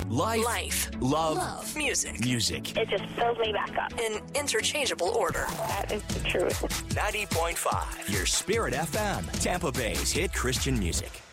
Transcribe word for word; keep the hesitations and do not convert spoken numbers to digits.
Life. Life. Love. Love. Music. Music. It just fills me back up. In interchangeable order. That is the truth. ninety point five. Your Spirit F M. Tampa Bay's hit Christian music.